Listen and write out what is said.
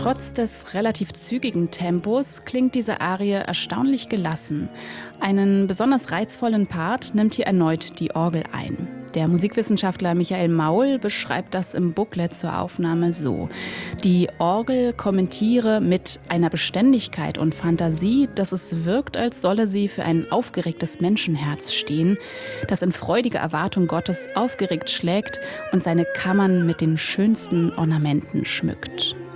Trotz des relativ zügigen Tempos klingt diese Arie erstaunlich gelassen. Einen besonders reizvollen Part nimmt hier erneut die Orgel ein. Der Musikwissenschaftler Michael Maul beschreibt das im Booklet zur Aufnahme so: Die Orgel kommentiere mit einer Beständigkeit und Fantasie, dass es wirkt, als solle sie für ein aufgeregtes Menschenherz stehen, das in freudiger Erwartung Gottes aufgeregt schlägt und seine Kammern mit den schönsten Ornamenten schmückt.